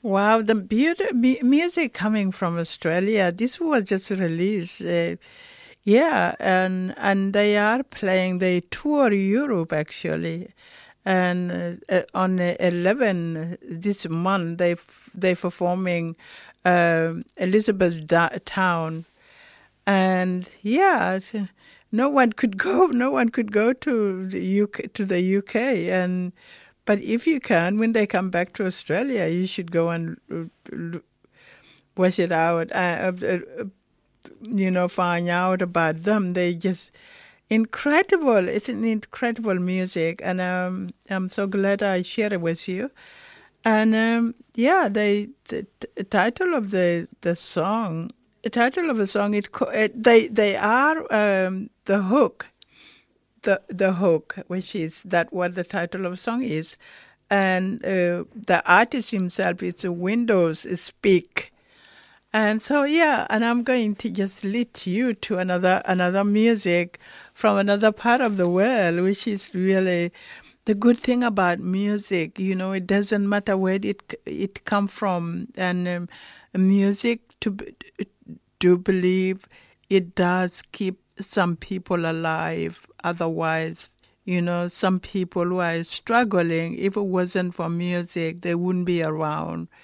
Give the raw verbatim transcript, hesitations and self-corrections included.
Wow, the beauty mu- music coming from Australia. This was just released. Uh, yeah, and and they are playing. They tour Europe actually, and uh, uh, on uh, eleven this month they f- they performing um Elizabeth da- Town, and yeah, th- no one could go. No one could go to the U K to the U K, and but if you can, when they come back to Australia, you should go and uh, l- watch it out. Uh, uh, uh, you know, find out about them. They just incredible. It's an incredible music, and um, I'm so glad I share it with you. And um, yeah, they the, the title of the the song, the title of the song, it, co- it they they are um, the hook, the the hook, which is that what the title of the song is, and uh, the artist himself is Windows Speak. And so yeah, and I'm going to just lead you to another another music from another part of the world, which is really the good thing about music. You know, it doesn't matter where it it come from, and um, music to b- do believe it does keep some people alive. Otherwise, you know, some people who are struggling, if it wasn't for music, they wouldn't be around.